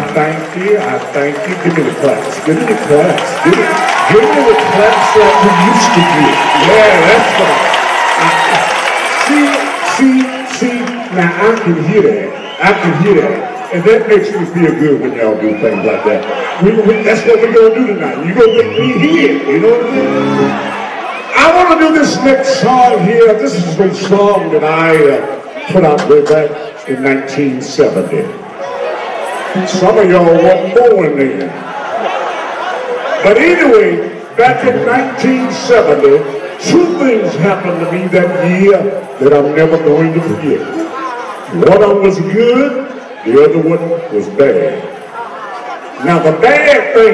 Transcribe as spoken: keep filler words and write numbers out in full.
thank you. I thank you. Give me the claps. Give me the claps. Give me, give me the claps like we used to do. Yeah, that's what I, I, see, see, see, now I can hear that. I can hear that. And that makes me feel good when y'all do things like that. We, we, that's what we're going to do tonight. You're going to make me hear. You know what I mean? I want to do this next song here. This is a song that I uh, put out way back in nineteen seventy. Some of y'all weren't born then. But anyway, back in nineteen seventy, two things happened to me that year that I'm never going to forget. One of them was good, the other one was bad. Now the bad thing